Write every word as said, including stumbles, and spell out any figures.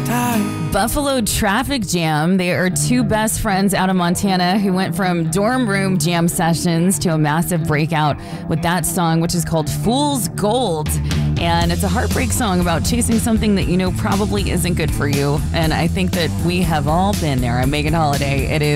time. Buffalo Traffic Jam. They are two best friends out of Montana who went from dorm room jam sessions to a massive breakout with that song, which is called Fool's Gold. And it's a heartbreak song about chasing something that you know probably isn't good for you. And I think that we have all been there. I'm Megan Holiday. It is